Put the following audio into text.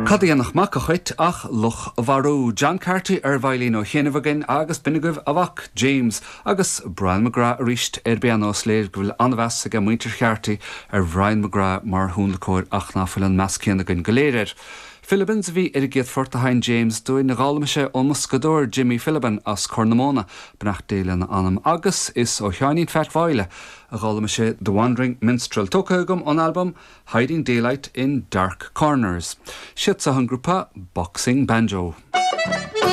Cadaíanach mac a chuit ach luch bharú John Carty bhailín ó chéanamhagin agus binigah avach James agus Brian McGrath ríist beanos léir go bhfuil anmheas a muintir cheartaí Brian McGrath mar húnlacóir ach náfuil an meascéanagin goléirir. Philippines bhí géad fortahain James dúin na gálamise olmas godóir Jimmy Philippan as Cornamona benach déilean anam agus is ó cheannín feartmhaile a gálamise The Wandering Minstrel tócagam an album Hiding Daylight in Dark Corners. Siad sa an grúpa Boxing Banjo.